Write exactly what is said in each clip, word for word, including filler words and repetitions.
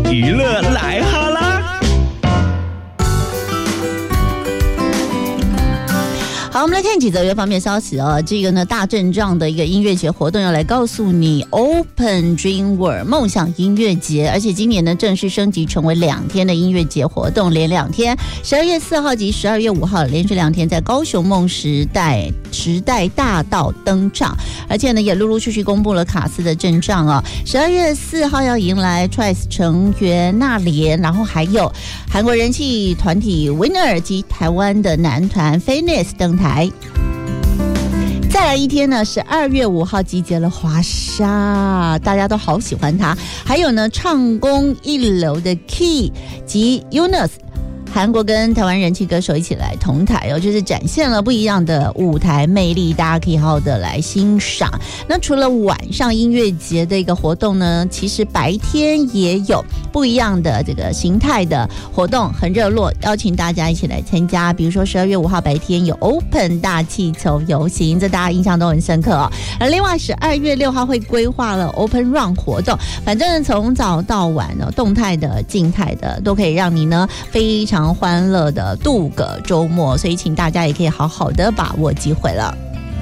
娱乐来哈啦。 好，我们来看几则娱乐方面消息哦。这个呢，大阵仗的一个音乐节活动要来告诉你 ，Open Dream World 梦想音乐节，而且今年呢正式升级成为两天的音乐节活动，连两天，十二月四号及十二月五号连续两天在高雄梦时代时代大道登场，而且呢也陆陆续续公布了卡司的阵仗哦。十二月四号要迎来 Twice 成员娜莲，然后还有韩国人气团体 Winner 及台湾的男团 Phoenix 登台。再来一天呢，十二月五号集结了华莎，大家都好喜欢他。还有呢，唱功一流的 Key 及 Yunus。韩国跟台湾人气歌手一起来同台哦，就是展现了不一样的舞台魅力，大家可以好好的来欣赏。那除了晚上音乐节的一个活动呢，其实白天也有不一样的这个形态的活动，很热络，邀请大家一起来参加。比如说十二月五号白天有 Open 大气球游行，这大家印象都很深刻哦。而另外十二月六号会规划了 Open Run 活动，反正从早到晚哦，动态的、静态的都可以让你呢非常欢乐的度个周末，所以请大家也可以好好的把握机会了。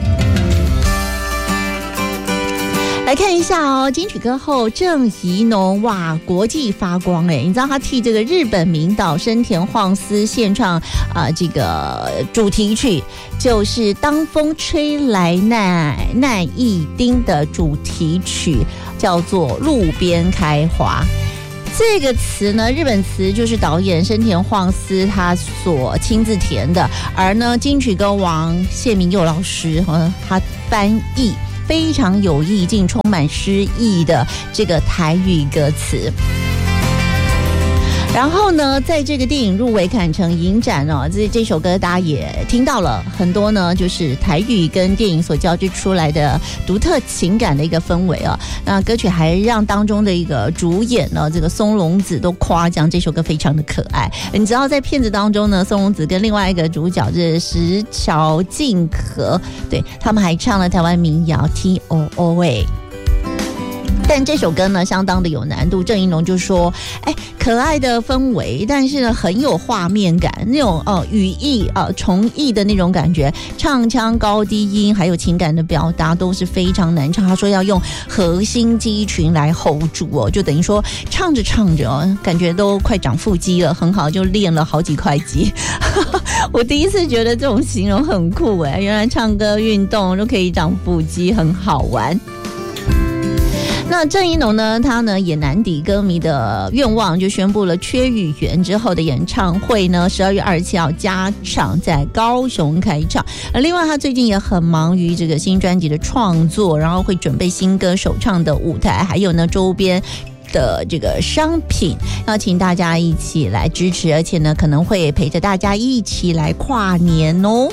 来看一下哦，金曲歌后郑宜农，哇，国际发光哎！你知道他替这个日本名导深田晃司献唱啊、呃，这个主题曲就是《当风吹来奈奈一丁》的主题曲，叫做《路边开花》。这个词呢，日本词就是导演深田晃司他所亲自填的，而呢金曲歌王谢明佑老师和他翻译非常有意境、充满诗意的这个台语歌词。然后呢，在这个电影入围坎城影展哦，这这首歌大家也听到了很多呢，就是台语跟电影所交织出来的独特情感的一个氛围哦。那歌曲还让当中的一个主演呢，这个松隆子都夸奖这首歌非常的可爱。你知道在片子当中呢，松隆子跟另外一个主角是石桥静河，对他们还唱了台湾民谣 T O O A。但这首歌呢相当的有难度，郑宜农就说哎，可爱的氛围，但是呢很有画面感，那种呃语义呃重译的那种感觉，唱腔高低音还有情感的表达都是非常难唱。他说要用核心肌群来 hold 住哦，就等于说唱着唱着哦，感觉都快长腹肌了，很好，就练了好几块肌我第一次觉得这种形容很酷哎，原来唱歌运动都可以长腹肌，很好玩。那郑宜农呢，他呢也难抵歌迷的愿望，就宣布了缺语言之后的演唱会呢，十二月二十七号加场在高雄开场。而另外他最近也很忙于这个新专辑的创作，然后会准备新歌首唱的舞台，还有呢周边的这个商品，要请大家一起来支持，而且呢可能会陪着大家一起来跨年哦。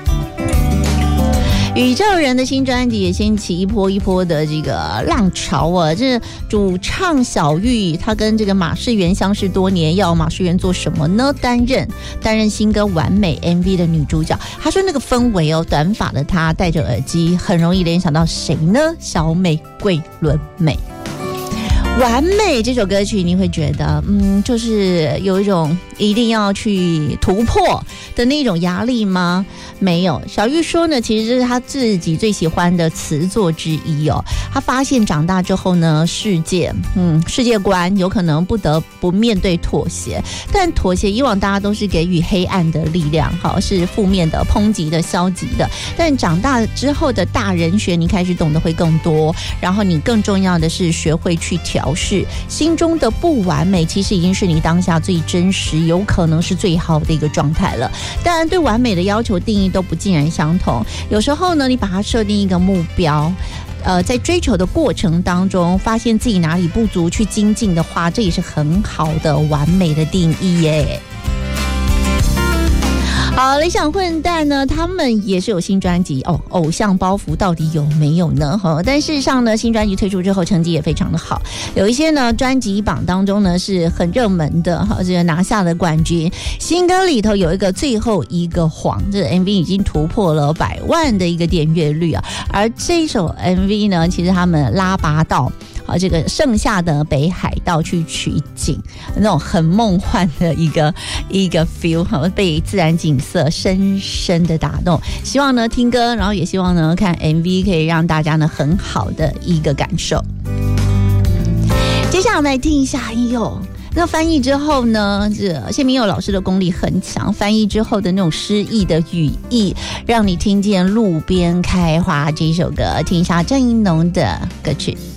宇宙人的新专辑也掀起一波一波的这个浪潮啊！这主唱小玉，她跟这个马世元相识多年，要马世元做什么呢？担任担任新歌《完美》M V 的女主角。她说那个氛围哦，短发的她戴着耳机，很容易联想到谁呢？小美桂纶镁。完美这首歌曲你会觉得嗯，就是有一种一定要去突破的那种压力吗？没有。小玉说呢，其实这是他自己最喜欢的词作之一哦。他发现长大之后呢，世界嗯世界观有可能不得不面对妥协，但妥协以往大家都是给予黑暗的力量，好，是负面的、抨击的、消极的。但长大之后的大人学，你开始懂得会更多，然后你更重要的是学会去调试心中的不完美，其实已经是你当下最真实，有可能是最好的一个状态了。当然对完美的要求定义都不尽然相同，有时候呢你把它设定一个目标，呃，在追求的过程当中发现自己哪里不足去精进的话，这也是很好的完美的定义耶。好，理想混蛋呢，他们也是有新专辑哦，偶像包袱到底有没有呢？哈，但事实上呢，新专辑推出之后成绩也非常的好，有一些呢专辑榜当中呢是很热门的，哈，这个拿下了冠军。新歌里头有一个最后一个谎，这个 M V 已经突破了百万的一个点阅率啊，而这首 M V 呢，其实他们拉拔到啊这个盛夏的北海道去取景，那种很梦幻的一个一个 feel， 被自然景色深深的打动。希望呢听歌，然后也希望呢看 M V 可以让大家呢很好的一个感受。接下来我们来听一下，哎呦，那翻译之后呢，这谢明佑老师的功力很强，翻译之后的那种诗意的语义，让你听见路边开花。这首歌，听一下郑宜农的歌曲。